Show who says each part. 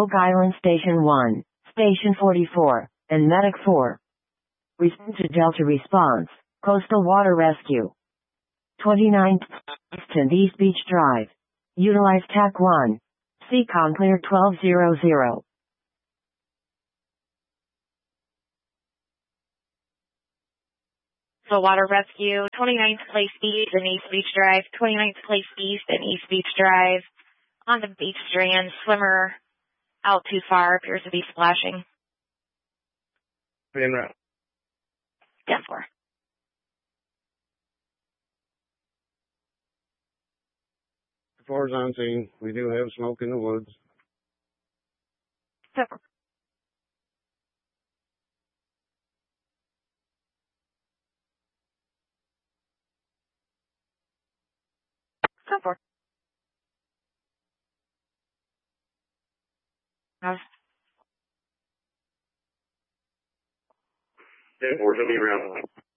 Speaker 1: Oak Island Station 1, Station 44, and Medic 4. Respond to Delta Response, Coastal Water Rescue. 29th and East Beach Drive. Utilize TAC 1. Seacom clear 1200.
Speaker 2: So Water Rescue, 29th Place East and East Beach Drive, 29th Place East and East Beach Drive. On the beach strand, swimmer out too far, appears to be splashing.
Speaker 3: En route.
Speaker 2: 10-4.
Speaker 3: As far as I'm seeing, we do have smoke in the woods.
Speaker 2: 10-4. How's
Speaker 3: 10-4, should be around.